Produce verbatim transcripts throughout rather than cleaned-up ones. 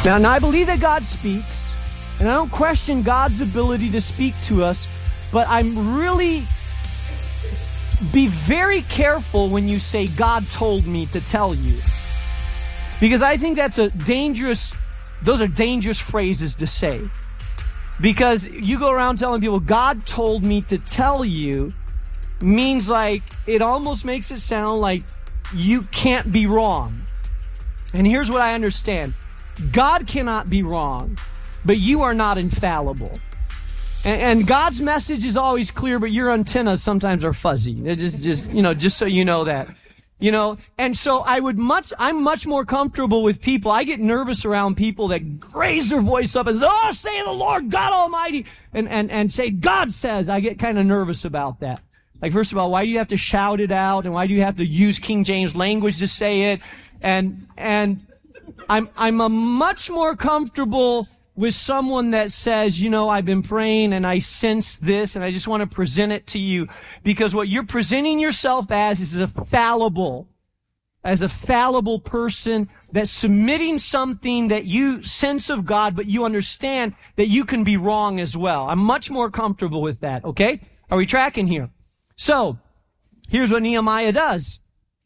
Now, now, I believe that God speaks, and I don't question God's ability to speak to us, but I'm really, be very careful when you say, God told me to tell you. Because I think that's a dangerous, those are dangerous phrases to say. Because you go around telling people, God told me to tell you, means like, it almost makes it sound like you can't be wrong. And here's what I understand. God cannot be wrong, but you are not infallible. And, and God's message is always clear, but your antennas sometimes are fuzzy. They're just, just, you know, just so you know that. You know, and so I would much, I'm much more comfortable with people. I get nervous around people that raise their voice up and say, oh, say the Lord God Almighty, and, and, and say, God says. I get kind of nervous about that. Like, first of all, why do you have to shout it out? And why do you have to use King James language to say it? And, and, I'm, I'm a much more comfortable with someone that says, you know, I've been praying and I sense this and I just want to present it to you, because what you're presenting yourself as is a fallible, as a fallible person that's submitting something that you sense of God, but you understand that you can be wrong as well. I'm much more comfortable with that. Okay. Are we tracking here? So here's what Nehemiah does.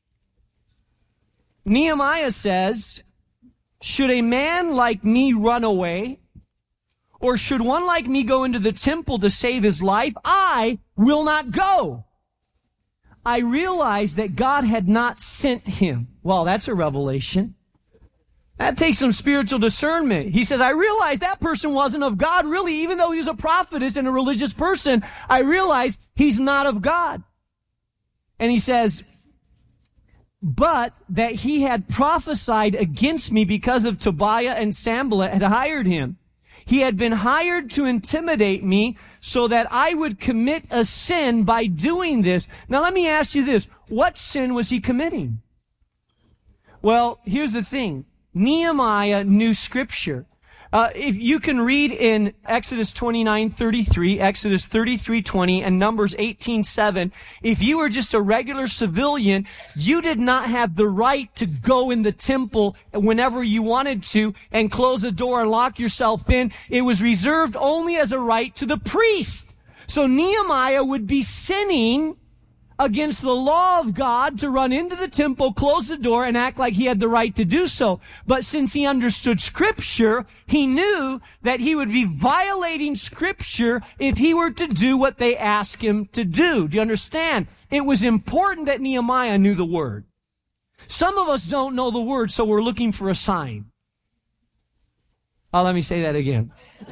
Nehemiah says, should a man like me run away, or should one like me go into the temple to save his life? I will not go. I realized that God had not sent him. Well, that's a revelation. That takes some spiritual discernment. He says, I realized that person wasn't of God, really, even though he was a prophetess and a religious person. I realized he's not of God. And he says, but that he had prophesied against me because of Tobiah and Sanballat had hired him. He had been hired to intimidate me so that I would commit a sin by doing this. Now let me ask you this. What sin was he committing? Well, here's the thing. Nehemiah knew Scripture. Uh, if you can read in Exodus twenty-nine thirty-three, Exodus thirty-three twenty, and Numbers eighteen seven, if you were just a regular civilian, you did not have the right to go in the temple whenever you wanted to and close the door and lock yourself in. It was reserved only as a right to the priest. So Nehemiah would be sinning against the law of God to run into the temple, close the door, and act like he had the right to do so. But since he understood Scripture, he knew that he would be violating Scripture if he were to do what they asked him to do. Do you understand? It was important that Nehemiah knew the Word. Some of us don't know the Word, so we're looking for a sign. Oh, let me say that again.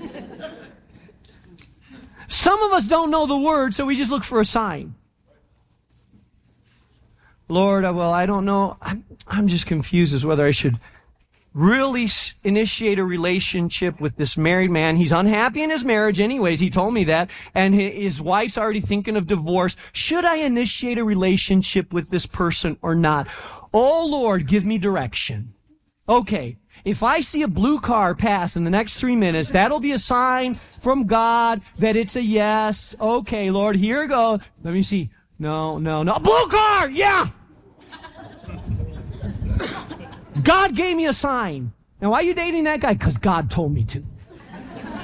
Some of us don't know the Word, so we just look for a sign. Lord, well, I don't know. I'm, I'm just confused as whether I should really initiate a relationship with this married man. He's unhappy in his marriage anyways. He told me that. And his wife's already thinking of divorce. Should I initiate a relationship with this person or not? Oh, Lord, give me direction. Okay. If I see a blue car pass in the next three minutes, that'll be a sign from God that it's a yes. Okay, Lord, here we go. Let me see. No, no, no. Blue car! Yeah! God gave me a sign. Now, why are you dating that guy? Because God told me to.